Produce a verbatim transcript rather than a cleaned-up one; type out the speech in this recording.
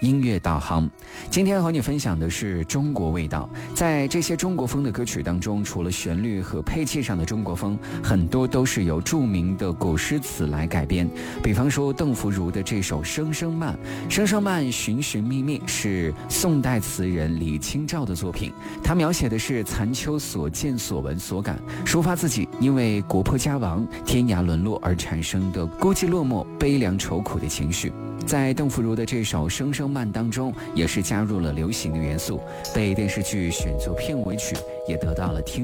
音乐导航。今天和你分享的是中国味道。在这些中国风的歌曲当中，除了旋律和配器上的中国风，很多都是由著名的古诗词来改编。比方说邓福如的这首《声声慢》，《声声慢》寻寻觅觅是宋代词人李清照的作品，他描写的是残秋所见所闻所感，抒发自己因为国破家亡、天涯沦落而产生的孤寂落寞、悲凉愁苦的情绪。在邓福如的这首《声声慢》当中，也是加入了流行的元素，被电视剧选作片尾曲，也得到了听